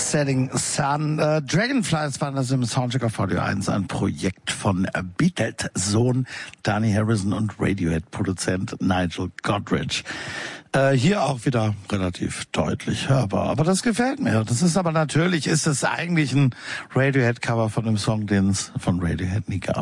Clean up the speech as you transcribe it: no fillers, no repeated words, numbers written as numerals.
Setting Sun. Dragonflies waren das im Soundcheck auf Radio 1, ein Projekt von Beatles-Sohn Dhani Harrison und Radiohead-Produzent Nigel Godrich. Hier auch wieder relativ deutlich hörbar, aber das gefällt mir. Das ist aber natürlich, ist es eigentlich ein Radiohead-Cover von dem Song, den es von Radiohead nie gab.